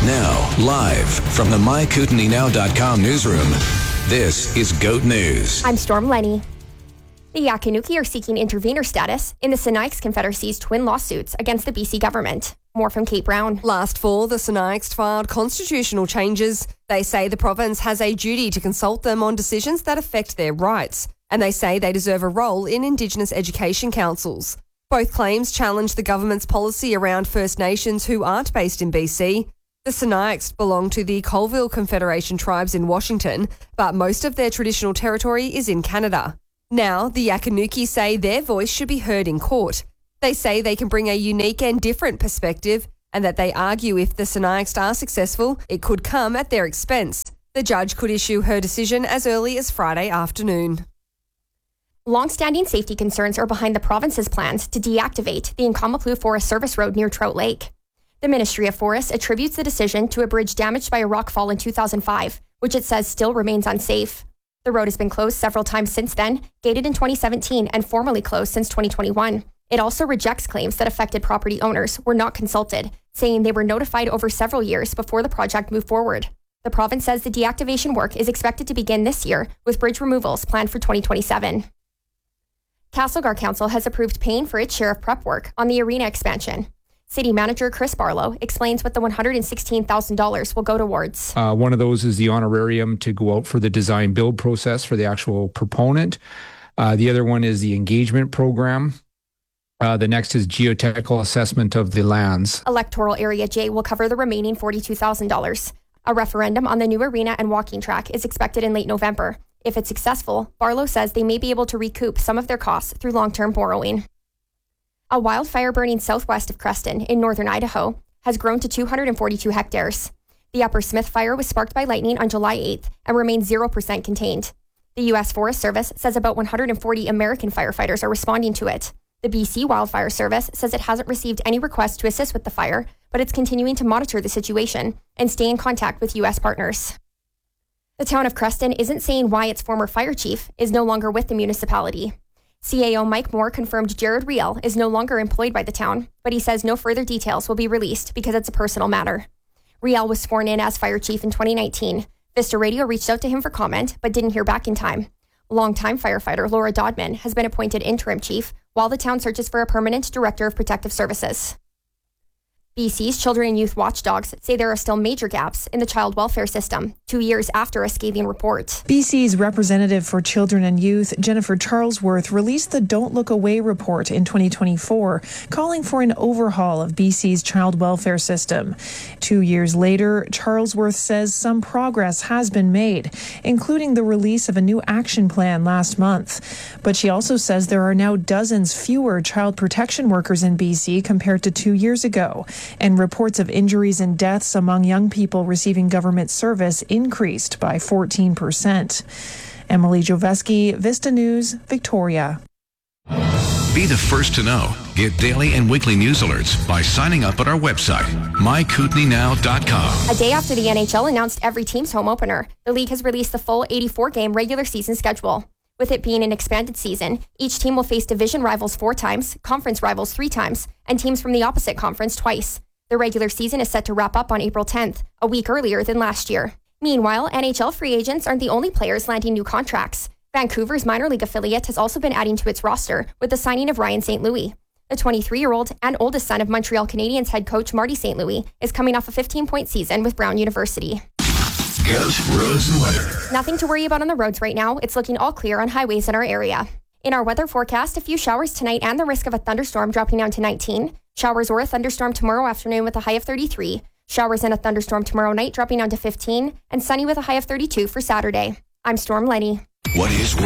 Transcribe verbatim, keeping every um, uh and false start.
Now, live from the my kootenai now dot com newsroom, this is GOAT News. I'm Storm Lenny. The Yakanuki are seeking intervener status in the Sinixt Confederacy's twin lawsuits against the B C government. More from Kate Brown. Last fall, the Sinixt filed constitutional changes. They say the province has a duty to consult them on decisions that affect their rights, and they say they deserve a role in Indigenous education councils. Both claims challenge the government's policy around First Nations who aren't based in B C. The Sinixt belong to the Colville Confederation tribes in Washington, but most of their traditional territory is in Canada. Now, the Yakanuki say their voice should be heard in court. They say they can bring a unique and different perspective, and that they argue if the Sinixt are successful, it could come at their expense. The judge could issue her decision as early as Friday afternoon. Long-standing safety concerns are behind the province's plans to deactivate the Nkamaplu Forest Service Road near Trout Lake. The Ministry of Forests attributes the decision to a bridge damaged by a rockfall in two thousand five, which it says still remains unsafe. The road has been closed several times since then, gated in twenty seventeen and formally closed since twenty twenty-one. It also rejects claims that affected property owners were not consulted, saying they were notified over several years before the project moved forward. The province says the deactivation work is expected to begin this year, with bridge removals planned for twenty twenty-seven. Castlegar Council has approved paying for its share of prep work on the arena expansion. City Manager Chris Barlow explains what the one hundred sixteen thousand dollars will go towards. Uh, one of those is the honorarium to go out for the design build process for the actual proponent. Uh, the other one is the engagement program. Uh, the next is geotechnical assessment of the lands. Electoral Area J will cover the remaining forty-two thousand dollars. A referendum on the new arena and walking track is expected in late November. If it's successful, Barlow says they may be able to recoup some of their costs through long-term borrowing. A wildfire burning southwest of Creston in northern Idaho has grown to two hundred forty-two hectares. The Upper Smith fire was sparked by lightning on July eighth and remains zero percent contained. The U S Forest Service says about one hundred forty American firefighters are responding to it. The B C Wildfire Service says it hasn't received any requests to assist with the fire, but it's continuing to monitor the situation and stay in contact with U S partners. The town of Creston isn't saying why its former fire chief is no longer with the municipality. C A O Mike Moore confirmed Jared Riel is no longer employed by the town, but he says no further details will be released because it's a personal matter. Riel was sworn in as fire chief in twenty nineteen. Vista Radio reached out to him for comment, but didn't hear back in time. Longtime firefighter Laura Dodman has been appointed interim chief, while the town searches for a permanent director of protective services. B C's Children and Youth Watchdogs say there are still major gaps in the child welfare system, two years after a scathing report. B C's representative for Children and Youth, Jennifer Charlesworth, released the Don't Look Away report in twenty twenty-four, calling for an overhaul of B C's child welfare system. Two years later, Charlesworth says some progress has been made, including the release of a new action plan last month. But she also says there are now dozens fewer child protection workers in B C compared to two years ago. And reports of injuries and deaths among young people receiving government service increased by fourteen percent. Emily Joveski, Vista News, Victoria. Be the first to know. Get daily and weekly news alerts by signing up at our website, my kootenai now dot com. A day after the N H L announced every team's home opener, the league has released the full eighty-four game regular season schedule. With it being an expanded season, each team will face division rivals four times, conference rivals three times, and teams from the opposite conference twice. The regular season is set to wrap up on April tenth, a week earlier than last year. Meanwhile, N H L free agents aren't the only players landing new contracts. Vancouver's minor league affiliate has also been adding to its roster with the signing of Ryan Saint Louis. The twenty-three-year-old and oldest son of Montreal Canadiens head coach Marty Saint Louis is coming off a fifteen-point season with Brown University. GOAT Roads and Weather. Nothing to worry about on the roads right now. It's looking all clear on highways in our area. In our weather forecast, a few showers tonight and the risk of a thunderstorm dropping down to nineteen. Showers or a thunderstorm tomorrow afternoon with a high of thirty-three. Showers and a thunderstorm tomorrow night dropping down to fifteen. And sunny with a high of thirty-two for Saturday. I'm Storm Lenny. What is